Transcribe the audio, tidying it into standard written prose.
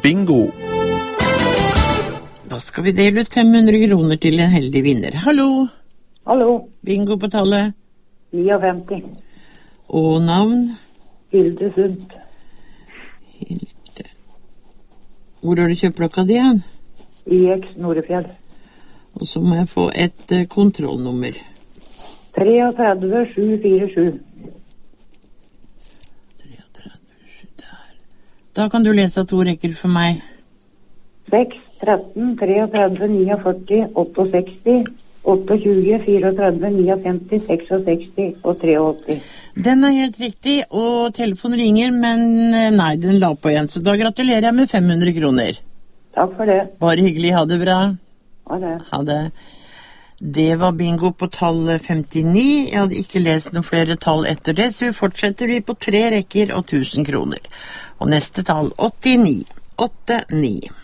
bingo. Da skal vi dele ut 500 kroner til en heldig vinner. Hallo? Hallo, Bingo på tallet. 59. Og navn? Hilde Sundt. Hilde. Hvor har du kjøpt klokka di hen? IX Norefjell. Og så må jeg få et kontrollnummer. 33747. 337 der. Da kan du lese 2 rekker for meg. 6, 13, 33, 49, 68, 28, 34, 59, 66 og 83. Den er helt riktig, og telefonen ringer, men nei, den la på igjen. Så da gratulerer jeg med 500 kroner. Takk for det. Bare hyggelig, ha det bra. Ha det. Ha det. Det var bingo på tall 59. Jeg hadde ikke lest noen flere tall etter det, så vi fortsetter vi på 3 rekker og 1000 kroner. Og neste tall 89. 89.